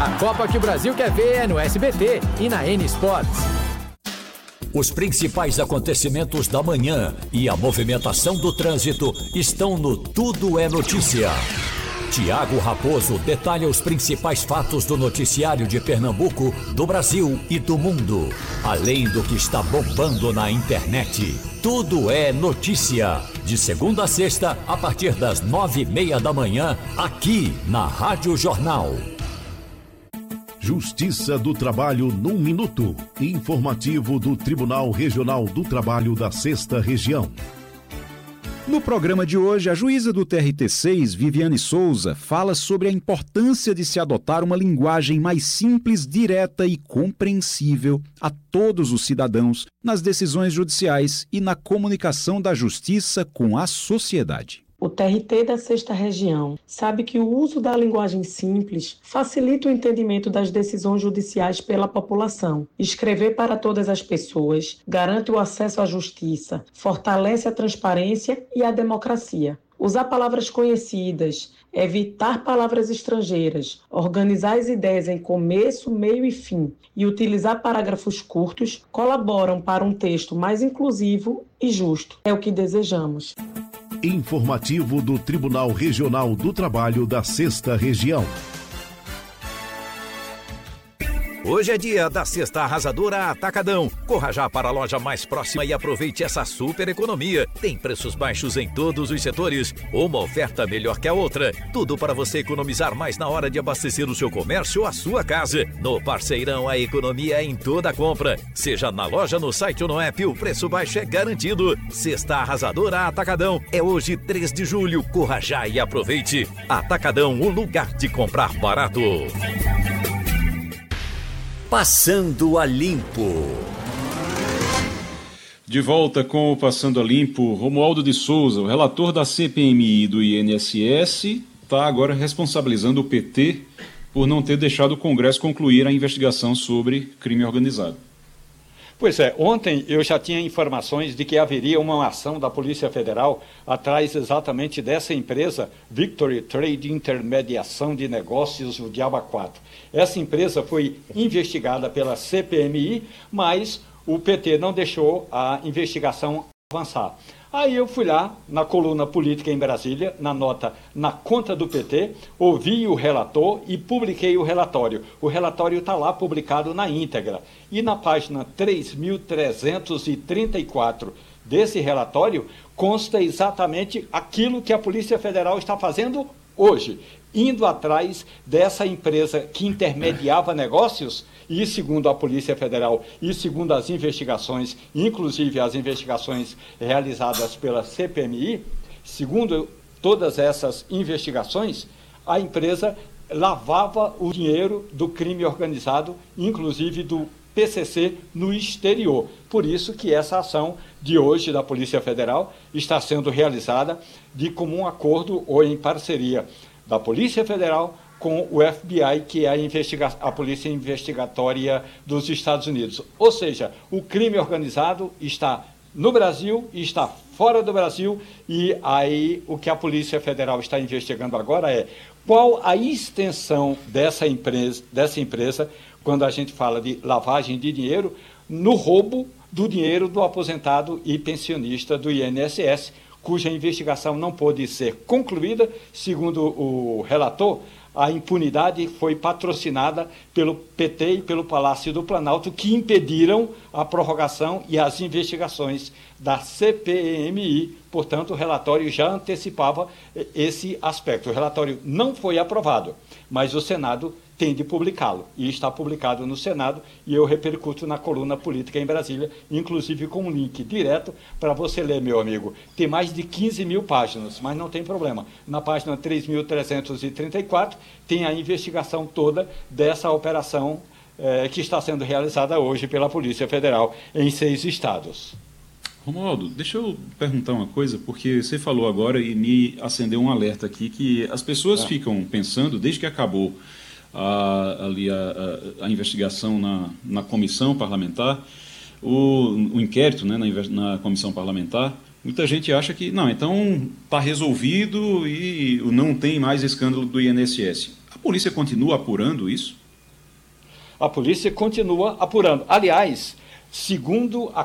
A Copa que o Brasil quer ver é no SBT e na N Sports. Os principais acontecimentos da manhã e a movimentação do trânsito estão no Tudo é Notícia. Tiago Raposo detalha os principais fatos do noticiário de Pernambuco, do Brasil e do mundo. Além do que está bombando na internet. Tudo é Notícia. De segunda a sexta, a partir das 9:30 da manhã, aqui na Rádio Jornal. Justiça do Trabalho num minuto. Informativo do Tribunal Regional do Trabalho da 6ª Região. No programa de hoje, a juíza do TRT6, Viviane Souza, fala sobre a importância de se adotar uma linguagem mais simples, direta e compreensível a todos os cidadãos nas decisões judiciais e na comunicação da justiça com a sociedade. O TRT da 6ª Região sabe que o uso da linguagem simples facilita o entendimento das decisões judiciais pela população. Escrever para todas as pessoas garante o acesso à justiça, fortalece a transparência e a democracia. Usar palavras conhecidas, evitar palavras estrangeiras, organizar as ideias em começo, meio e fim e utilizar parágrafos curtos colaboram para um texto mais inclusivo e justo. É o que desejamos. Informativo do Tribunal Regional do Trabalho da 6ª Região. Hoje é dia da Cesta Arrasadora Atacadão. Corra já para a loja mais próxima e aproveite essa super economia. Tem preços baixos em todos os setores, uma oferta melhor que a outra. Tudo para você economizar mais na hora de abastecer o seu comércio ou a sua casa. No Parceirão, a economia é em toda a compra. Seja na loja, no site ou no app, o preço baixo é garantido. Cesta Arrasadora Atacadão. É hoje, 3 de julho. Corra já e aproveite. Atacadão, o lugar de comprar barato. Passando a Limpo. De volta com o Passando a Limpo, Romualdo de Souza, o relator da CPMI e do INSS, está agora responsabilizando o PT por não ter deixado o Congresso concluir a investigação sobre crime organizado. Pois é, ontem eu já tinha informações de que haveria uma ação da Polícia Federal atrás exatamente dessa empresa, Victory Trade Intermediação de Negócios, o Diaba 4. Essa empresa foi investigada pela CPMI, mas o PT não deixou a investigação avançar. Aí eu fui lá na coluna Política em Brasília, na nota na conta do PT, ouvi o relator e publiquei o relatório. O relatório está lá publicado na íntegra. E na página 3.334 desse relatório consta exatamente aquilo que a Polícia Federal está fazendo hoje, indo atrás dessa empresa que intermediava negócios. E segundo a Polícia Federal e segundo as investigações, inclusive as investigações realizadas pela CPMI, segundo todas essas investigações, a empresa lavava o dinheiro do crime organizado, inclusive do PCC, no exterior. Por isso que essa ação de hoje da Polícia Federal está sendo realizada de comum acordo ou em parceria da Polícia Federal com o FBI, que é a Polícia Investigatória dos Estados Unidos. Ou seja, o crime organizado está no Brasil e está fora do Brasil, e aí o que a Polícia Federal está investigando agora é qual a extensão dessa empresa, quando a gente fala de lavagem de dinheiro, no roubo do dinheiro do aposentado e pensionista do INSS, cuja investigação não pôde ser concluída, segundo o relator. A impunidade foi patrocinada pelo PT e pelo Palácio do Planalto, que impediram a prorrogação e as investigações da CPMI. Portanto, o relatório já antecipava esse aspecto. O relatório não foi aprovado, mas o Senado tem de publicá-lo. E está publicado no Senado, e eu repercuto na coluna Política em Brasília, inclusive com um link direto para você ler, meu amigo. Tem mais de 15 mil páginas, mas não tem problema. Na página 3.334 tem a investigação toda dessa operação que está sendo realizada hoje pela Polícia Federal em 6 estados. Romualdo, deixa eu perguntar uma coisa, porque você falou agora e me acendeu um alerta aqui, que as pessoas ficam pensando, desde que acabou a investigação na comissão parlamentar, o inquérito, né, na comissão parlamentar, muita gente acha que, não, então está resolvido e não tem mais escândalo do INSS. A polícia continua apurando isso? A polícia continua apurando. Aliás, segundo a